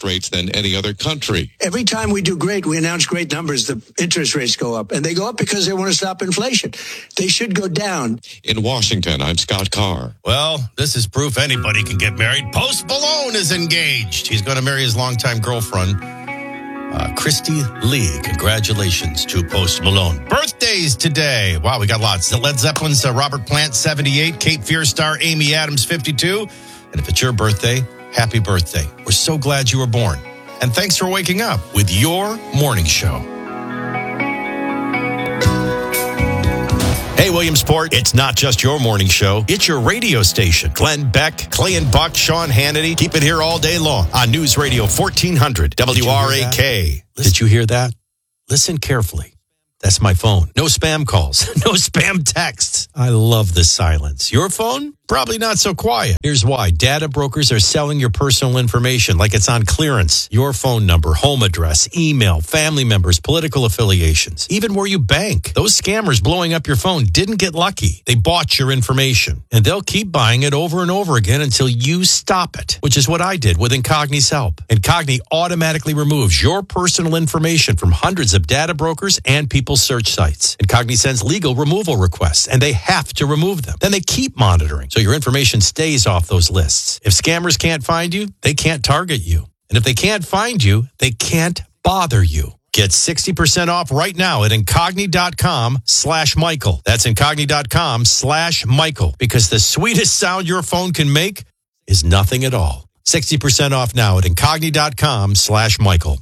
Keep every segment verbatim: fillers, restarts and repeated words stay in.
rates than any other country. Every time we do great, we announce great numbers, the interest rates go up. And they go up because they want to stop inflation. They should go down. In Washington, I'm Scott Carr. Well, this is proof anybody can get married. Post Malone is engaged. He's going to marry his longtime girlfriend, uh, Christy Lee. Congratulations to Post Malone. Birthdays today. Wow, we got lots. Led Zeppelin's uh, Robert Plant, seventy-eight. Cape Fear star Amy Adams, fifty-two. And if it's your birthday, happy birthday. We're so glad you were born. And thanks for waking up with your morning show. Hey, Williamsport, it's not just your morning show. It's your radio station. Glenn Beck, Clay and Buck, Sean Hannity. Keep it here all day long on News Radio fourteen hundred W R A K. Did you hear that? Listen carefully. That's my phone. No spam calls. No spam texts. I love the silence. Your phone? Probably not so quiet. Here's why. Data brokers are selling your personal information like it's on clearance. Your phone number, home address, email, family members, political affiliations, even where you bank. Those scammers blowing up your phone didn't get lucky. They bought your information, and they'll keep buying it over and over again until you stop it, which is what I did with Incogni's help. Incogni automatically removes your personal information from hundreds of data brokers and people's search sites. Incogni sends legal removal requests, and they have to remove them. Then they keep monitoring, so your information stays off those lists. If scammers can't find you, they can't target you. And if they can't find you, they can't bother you. Get sixty percent off right now at Incogni.com slash Michael. That's Incogni.com slash Michael. Because the sweetest sound your phone can make is nothing at all. sixty percent off now at Incogni.com slash Michael.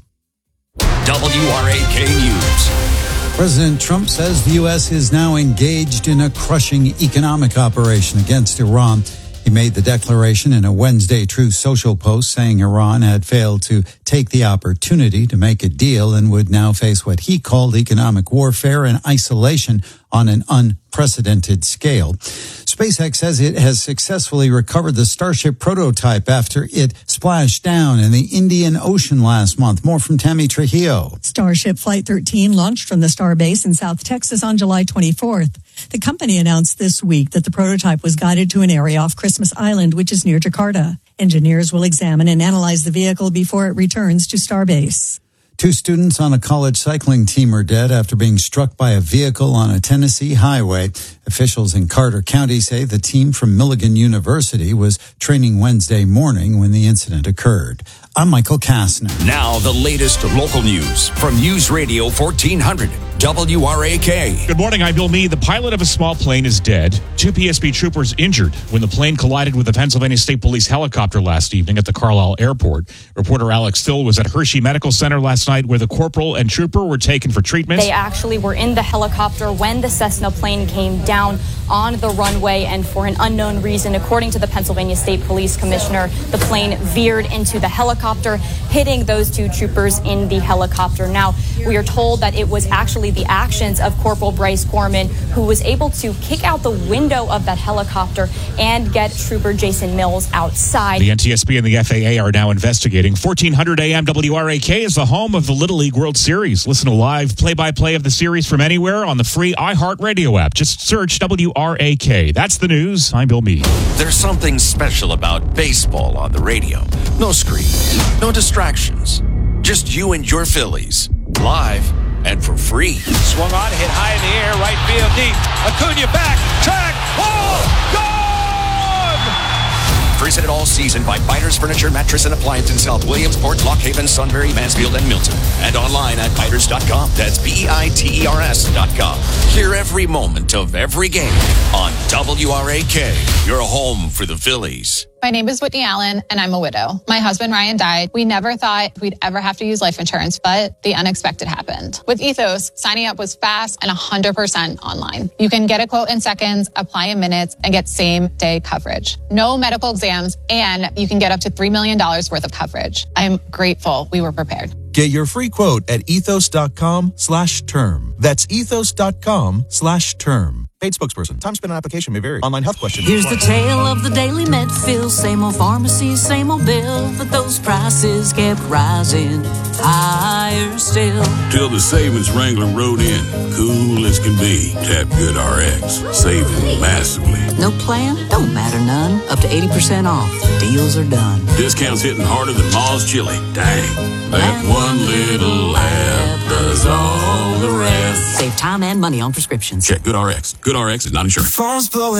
W R A K News. President Trump says the U S is now engaged in a crushing economic operation against Iran. He made the declaration in a Wednesday Truth Social post saying Iran had failed to take the opportunity to make a deal and would now face what he called economic warfare and isolation on an unprecedented scale. SpaceX says it has successfully recovered the Starship prototype after it splashed down in the Indian Ocean last month. More from Tammy Trujillo. Starship Flight thirteen launched from the Starbase in South Texas on July twenty-fourth. The company announced this week that the prototype was guided to an area off Christmas Island, which is near Jakarta. Engineers will examine and analyze the vehicle before it returns to Starbase. Two students on a college cycling team are dead after being struck by a vehicle on a Tennessee highway. Officials in Carter County say the team from Milligan University was training Wednesday morning when the incident occurred. I'm Michael Kastner. Now the latest local news from News Radio fourteen hundred W R A K. Good morning, I'm Bill Meade. The pilot of a small plane is dead. Two P S B troopers injured when the plane collided with a Pennsylvania State Police helicopter last evening at the Carlisle Airport. Reporter Alex Still was at Hershey Medical Center last night where the corporal and trooper were taken for treatment. They actually were in the helicopter when the Cessna plane came down on the runway, and for an unknown reason, according to the Pennsylvania State Police Commissioner, the plane veered into the helicopter, hitting those two troopers in the helicopter. Now, we are told that it was actually the actions of Corporal Bryce Gorman who was able to kick out the window of that helicopter and get Trooper Jason Mills outside. The N T S B and the F A A are now investigating. fourteen hundred A M W R A K is the home of the Little League World Series. Listen to live play-by-play of the series from anywhere on the free iHeartRadio app. Just search W R A K. That's the news. I'm Bill Meade. There's something special about baseball on the radio. No screen, no distractions. Just you and your Phillies. Live and for free. Swung on, hit high in the air, right field deep. Acuna back, track, ball, gone! Visit it all season by Biters Furniture, Mattress, and Appliance in South Williamsport, Lock Haven, Sunbury, Mansfield, and Milton. And online at biters dot com. That's B E I T E R S dot com. Hear every moment of every game on W R A K. Your home for the Phillies. My name is Whitney Allen, and I'm a widow. My husband, Ryan, died. We never thought we'd ever have to use life insurance, but the unexpected happened. With Ethos, signing up was fast and one hundred percent online. You can get a quote in seconds, apply in minutes, and get same-day coverage. No medical exams, and you can get up to three million dollars worth of coverage. I'm grateful we were prepared. Get your free quote at ethos dot com slash term. That's ethos dot com slash term. Paid spokesperson. Time spent on application may vary. Online health questions. Here's the tale of the daily Medfield. Same old pharmacy, same old bill. But those prices kept rising higher still. Till the savings wrangler rode in. Cool as can be. Tap Good R X. Saving massively. No plan? Don't matter none. Up to eighty percent off. Deals are done. Discounts hitting harder than Ma's Chili. Dang. That one little app does all the rest. Save time and money on prescriptions. Check GoodRx. GoodRx is not insured. Phone's blowing